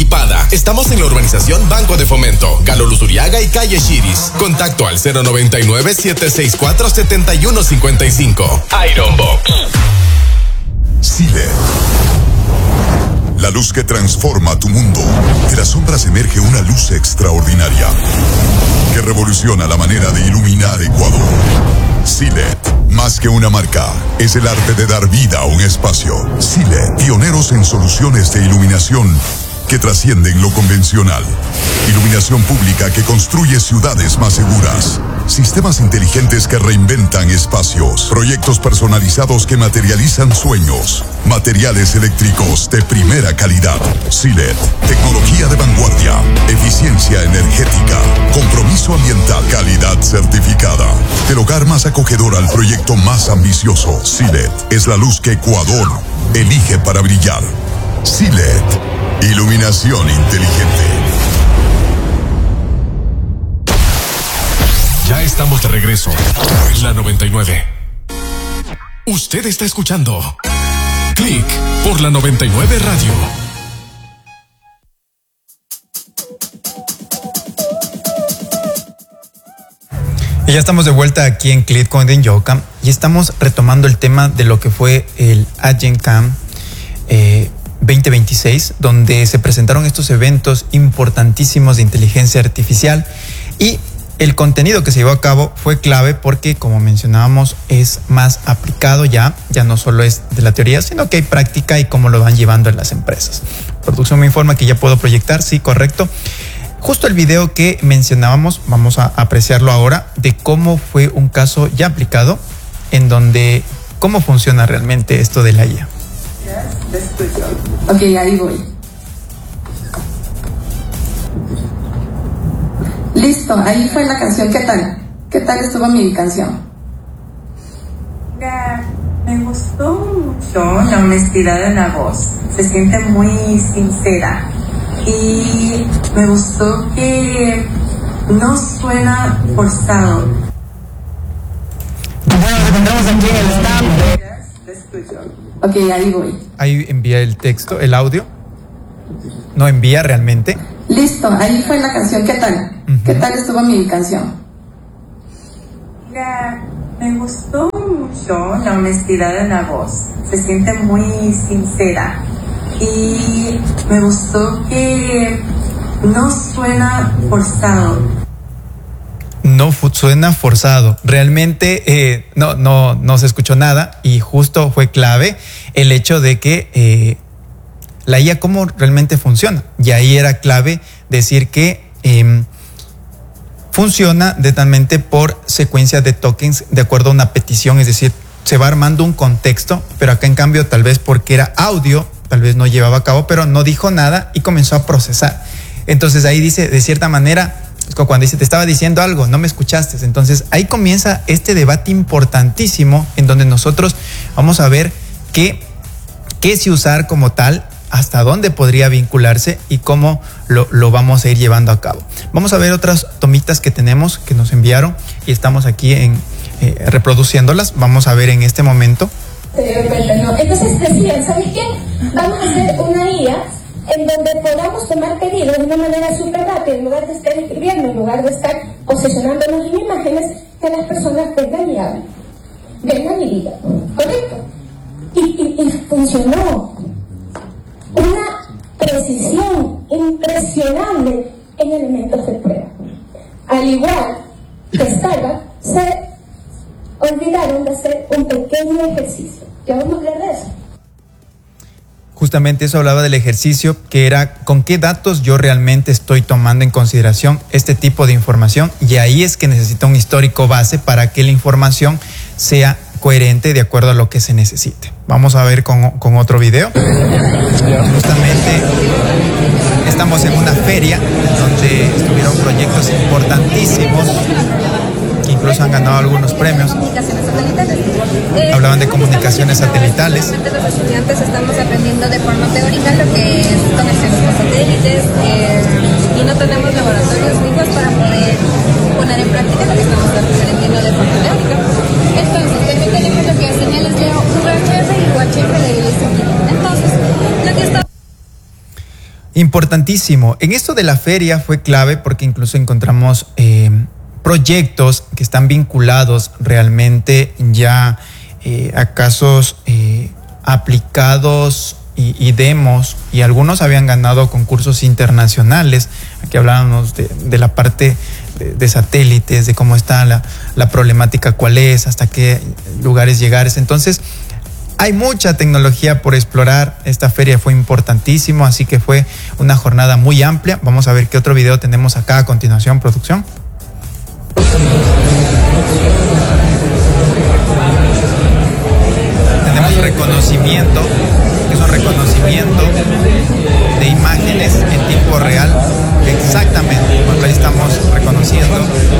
equipada. Estamos en la urbanización Banco de Fomento, Galo Luzuriaga y calle Chiris. Contacto al 099-764-7155. Ironbox. Silet. La luz que transforma tu mundo. De las sombras emerge una luz extraordinaria que revoluciona la manera de iluminar Ecuador. Silet, más que una marca, es el arte de dar vida a un espacio. Silet, pioneros en soluciones de iluminación que trascienden lo convencional. Iluminación pública que construye ciudades más seguras. Sistemas inteligentes que reinventan espacios. Proyectos personalizados que materializan sueños. Materiales eléctricos de primera calidad. Silet, tecnología de vanguardia. Eficiencia energética. Compromiso ambiental. Calidad certificada. Del hogar más acogedor al proyecto más ambicioso. Silet es la luz que Ecuador elige para brillar. Silet, iluminación inteligente. Ya estamos de regreso. La 99. Usted está escuchando Click por la 99 Radio. Y ya estamos de vuelta aquí en Click con Yoka y estamos retomando el tema de lo que fue el AgenCam 2026, donde se presentaron estos eventos importantísimos de inteligencia artificial, y el contenido que se llevó a cabo fue clave porque, como mencionábamos, es más aplicado ya no solo es de la teoría, sino que hay práctica y cómo lo van llevando en las empresas. Producción me informa que ya puedo proyectar, sí, correcto. Justo el video que mencionábamos, vamos a apreciarlo ahora, de cómo fue un caso ya aplicado, en donde cómo funciona realmente esto de la IA. Ok, ahí voy. Listo, ahí fue la canción. ¿Qué tal? ¿Qué tal estuvo mi canción? Me gustó mucho la honestidad de la voz. Se siente muy sincera. Y me gustó que no suena forzado. Bueno, nos encontramos aquí en el stand. Ok, ahí voy. Ahí envía el texto, el audio. No envía realmente. Listo, ahí fue la canción. ¿Qué tal? ¿Qué tal estuvo mi canción? Me gustó mucho la honestidad de la voz. Se siente muy sincera. Y me gustó que no suena forzado. No suena forzado. Realmente no se escuchó nada, y justo fue clave el hecho de que la IA cómo realmente funciona. Y ahí era clave decir que funciona totalmente por secuencia de tokens de acuerdo a una petición, es decir, se va armando un contexto, pero acá en cambio tal vez porque era audio, tal vez no llevaba a cabo, pero no dijo nada y comenzó a procesar. Entonces ahí dice, de cierta manera, es como cuando dice, te estaba diciendo algo, no me escuchaste. Entonces ahí comienza este debate importantísimo en donde nosotros vamos a ver qué sí usar como tal, hasta dónde podría vincularse y cómo lo vamos a ir llevando a cabo. Vamos a ver otras tomitas que tenemos, que nos enviaron, y estamos aquí reproduciéndolas. Vamos a ver en este momento. Entonces decían, ¿sabes qué? Vamos a hacer una IA en donde podamos tomar pedidos de una manera súper rápida, en lugar de estar escribiendo, en lugar de estar posicionándonos en imágenes, que las personas vengan y hablen, vengan y digan, ¿correcto? Y funcionó. Una precisión impresionante en elementos de prueba. Al igual que Starbucks, se olvidaron de hacer un pequeño ejercicio. Ya vamos a hablar de eso. Justamente eso hablaba del ejercicio, que era con qué datos yo realmente estoy tomando en consideración este tipo de información, y ahí es que necesita un histórico base para que la información sea coherente de acuerdo a lo que se necesite. Vamos a ver con otro video. Justamente estamos en una feria donde estuvieron proyectos importantísimos que incluso han ganado algunos premios. Hablaban de comunicaciones satelitales. Los estudiantes estamos aprendiendo de forma teórica lo que es conexiones con satélites, y no tenemos laboratorios fijos para poder poner en práctica lo que estamos aprendiendo de forma teórica. Entonces, depende de lo que señales de UHF y UHF de electricidad. Entonces, lo que está... Importantísimo. En esto de la feria fue clave porque incluso encontramos proyectos que están vinculados realmente ya a casos aplicados y demos, y algunos habían ganado concursos internacionales. Aquí hablábamos de la parte de satélites, de cómo está la problemática, cuál es, hasta qué lugares llegar. Entonces, hay mucha tecnología por explorar. Esta feria fue importantísimo, así que fue una jornada muy amplia. Vamos a ver qué otro video tenemos acá a continuación, producción. Tenemos reconocimiento, que es un reconocimiento de imágenes en tiempo real. Exactamente, porque ahí estamos reconociendo.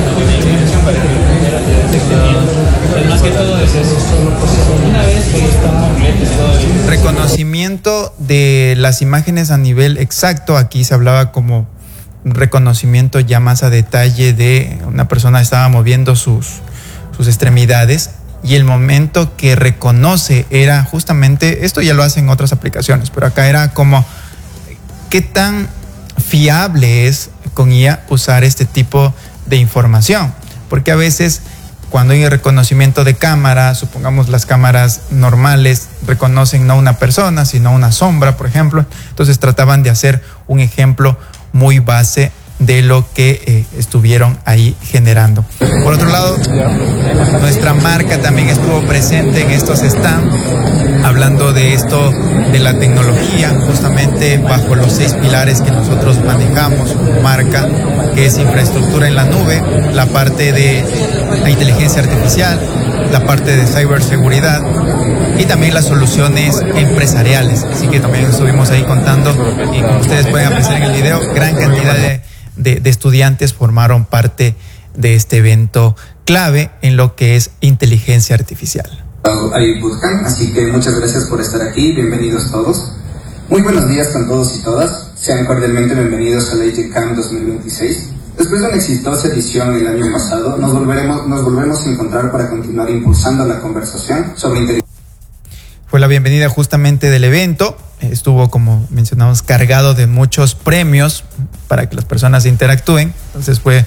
Más que todo es eso. Una vez que está reconocimiento de las imágenes a nivel exacto. Aquí se hablaba como reconocimiento ya más a detalle de una persona estaba moviendo sus extremidades, y el momento que reconoce era justamente, esto ya lo hacen otras aplicaciones, pero acá era como qué tan fiable es con IA usar este tipo de información, porque a veces cuando hay reconocimiento de cámara, supongamos las cámaras normales reconocen no una persona, sino una sombra, por ejemplo. Entonces trataban de hacer un ejemplo muy base de lo que estuvieron ahí generando. Por otro lado, nuestra marca también estuvo presente en estos stands, hablando de esto, de la tecnología, justamente bajo los 6 pilares que nosotros manejamos como marca, que es infraestructura en la nube, la parte de la inteligencia artificial, la parte de ciberseguridad y también las soluciones empresariales. Así que también estuvimos ahí contando, y como ustedes pueden apreciar en el video, gran cantidad de estudiantes formaron parte de este evento clave en lo que es inteligencia artificial. Ahí buscan, así que muchas gracias por estar aquí, bienvenidos todos. Muy buenos días con todos y todas, sean cordialmente bienvenidos a la ITCAM 2026. Después de una exitosa edición el año pasado, nos volveremos a encontrar para continuar impulsando la conversación sobre inteligencia. Fue la bienvenida justamente del evento, estuvo, como mencionamos, cargado de muchos premios para que las personas interactúen. Entonces fue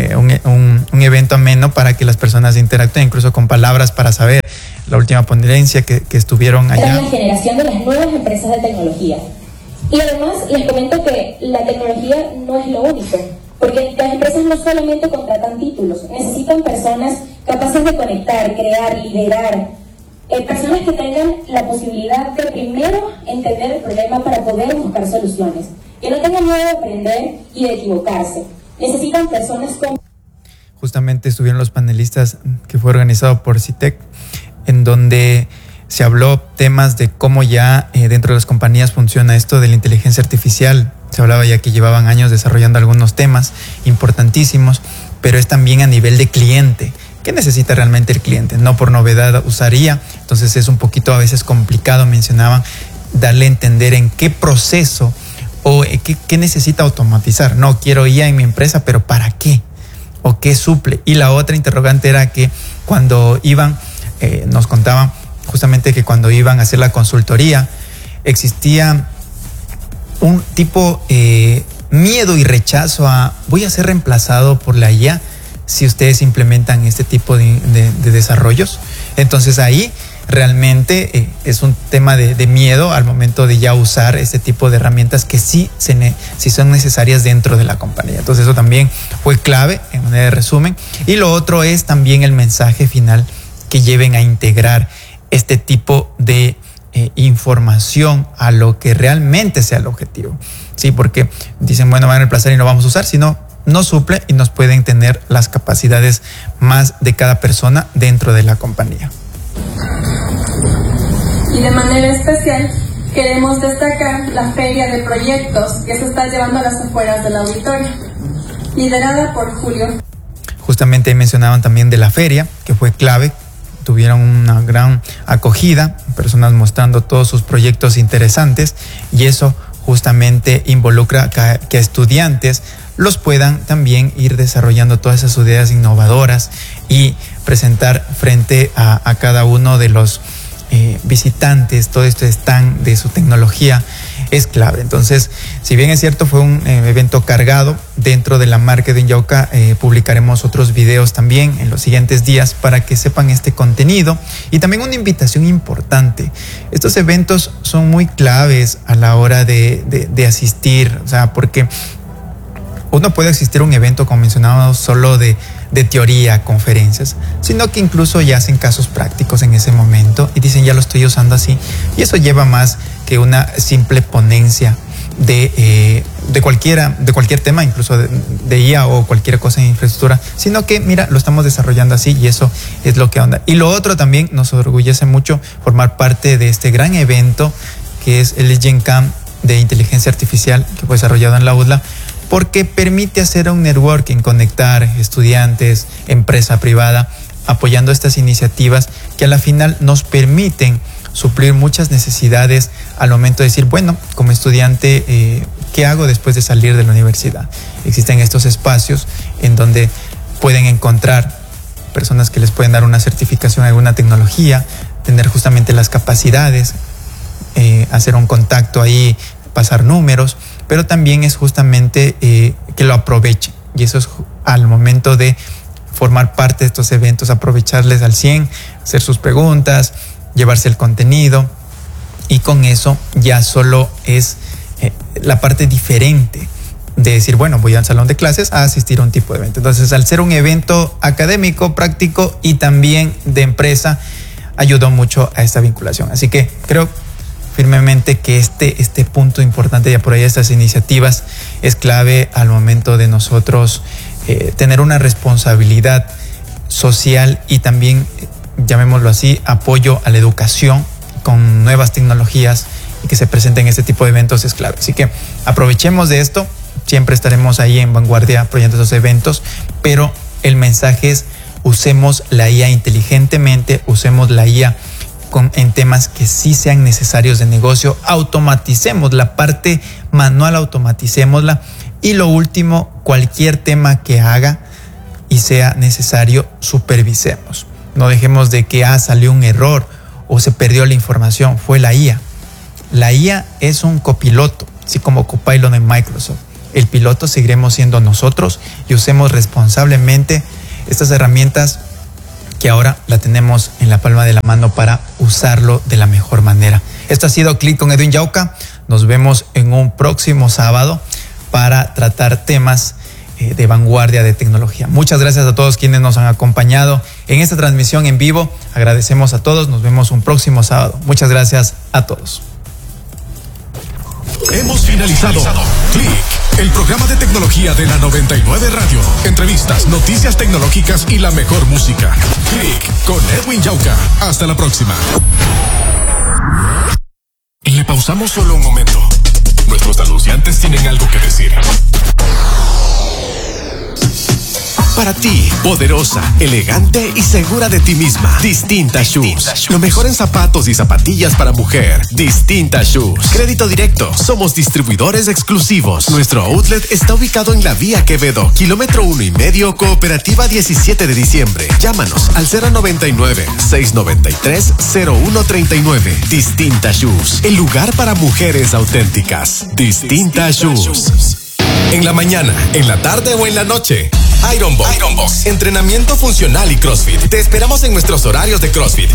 un evento ameno para que las personas interactúen, incluso con palabras para saber. La última ponencia que estuvieron allá. La generación de las nuevas empresas de tecnología. Y además les comento que la tecnología no es lo único, porque las empresas no solamente contratan títulos, necesitan personas capaces de conectar, crear, liderar, personas que tengan la posibilidad de primero entender el problema para poder buscar soluciones, que no tengan miedo de aprender y de equivocarse. Necesitan personas con... Justamente estuvieron los panelistas que fue organizado por CITEC, en donde se habló temas de cómo ya dentro de las compañías funciona esto de la inteligencia artificial. Se hablaba ya que llevaban años desarrollando algunos temas importantísimos, pero es también a nivel de cliente. ¿Qué necesita realmente el cliente? No por novedad usaría, entonces es un poquito a veces complicado, mencionaban, darle a entender en qué proceso o qué necesita automatizar. No quiero IA en mi empresa, pero ¿para qué? ¿O qué suple? Y la otra interrogante era que cuando iban, nos contaban justamente que cuando iban a hacer la consultoría, existía un tipo miedo y rechazo a voy a ser reemplazado por la IA si ustedes implementan este tipo de desarrollos. Entonces ahí realmente es un tema de miedo al momento de ya usar este tipo de herramientas que sí son necesarias dentro de la compañía. Entonces eso también fue clave en manera de resumen. Y lo otro es también el mensaje final, que lleven a integrar este tipo de información a lo que realmente sea el objetivo. Sí, porque dicen, bueno, van a reemplazar y no vamos a usar, sino no suple y nos pueden tener las capacidades más de cada persona dentro de la compañía. Y de manera especial queremos destacar la feria de proyectos que se está llevando a las afueras del auditorio, liderada por Julio. Justamente mencionaban también de la feria, que fue clave. Tuvieron una gran acogida, personas mostrando todos sus proyectos interesantes, y eso justamente involucra que estudiantes los puedan también ir desarrollando todas esas ideas innovadoras y presentar frente a cada uno de los visitantes todo este stand de su tecnología, es clave. Entonces, si bien es cierto, fue un evento cargado dentro de la marca de Yauca, publicaremos otros videos también en los siguientes días para que sepan este contenido. Y también una invitación importante. Estos eventos son muy claves a la hora de asistir, o sea, porque uno puede asistir a un evento, como mencionábamos, solo de teoría, conferencias, sino que incluso ya hacen casos prácticos en ese momento y dicen, ya lo estoy usando así. Y eso lleva más que una simple ponencia de cualquier tema, incluso de IA o cualquier cosa en infraestructura, sino que, mira, lo estamos desarrollando así y eso es lo que onda. Y lo otro también nos orgullece mucho formar parte de este gran evento que es el GenCam de inteligencia artificial que fue desarrollado en la UDLA, porque permite hacer un networking, conectar estudiantes, empresa privada, apoyando estas iniciativas que a la final nos permiten suplir muchas necesidades al momento de decir, bueno, como estudiante, ¿qué hago después de salir de la universidad? Existen estos espacios en donde pueden encontrar personas que les pueden dar una certificación en alguna tecnología, tener justamente las capacidades, hacer un contacto ahí, pasar números, pero también es justamente que lo aprovechen. Y eso es al momento de formar parte de estos eventos, aprovecharles al 100, hacer sus preguntas, llevarse el contenido, y con eso ya solo es la parte diferente de decir, bueno, voy al salón de clases a asistir a un tipo de evento. Entonces, al ser un evento académico, práctico y también de empresa, ayudó mucho a esta vinculación. Así que creo firmemente que este punto importante de apoyar estas iniciativas es clave al momento de nosotros tener una responsabilidad social y también, llamémoslo así, apoyo a la educación con nuevas tecnologías, y que se presenten este tipo de eventos es clave. Así que aprovechemos de esto, siempre estaremos ahí en vanguardia apoyando esos eventos, pero el mensaje es: usemos la IA inteligentemente, usemos la IA en temas que sí sean necesarios de negocio, automaticemos la parte manual, automaticémosla, y lo último, cualquier tema que haga y sea necesario, supervisemos. No dejemos de que salió un error o se perdió la información, fue la IA. La IA es un copiloto, así como Copilot en Microsoft. El piloto seguiremos siendo nosotros, y usemos responsablemente estas herramientas que ahora la tenemos en la palma de la mano para usarlo de la mejor manera. Esto ha sido Click con Edwin Yauca. Nos vemos en un próximo sábado para tratar temas de vanguardia de tecnología. Muchas gracias a todos quienes nos han acompañado en esta transmisión en vivo. Agradecemos a todos. Nos vemos un próximo sábado. Muchas gracias a todos. Hemos finalizado Click, el programa de tecnología de la 99 Radio. Entrevistas, noticias tecnológicas y la mejor música. Click con Edwin Yauca. Hasta la próxima. Le pausamos solo un momento. Nuestros anunciantes tienen algo que decir. Para ti, poderosa, elegante y segura de ti misma. Distinta Shoes. Lo mejor en zapatos y zapatillas para mujer. Distinta Shoes. Crédito directo. Somos distribuidores exclusivos. Nuestro outlet está ubicado en la Vía Quevedo, kilómetro 1,5, Cooperativa 17 de diciembre. Llámanos al 099-693-0139. Distinta Shoes. El lugar para mujeres auténticas. Distinta Shoes. En la mañana, en la tarde o en la noche. Ironbox. Entrenamiento funcional y CrossFit. Te esperamos en nuestros horarios de CrossFit.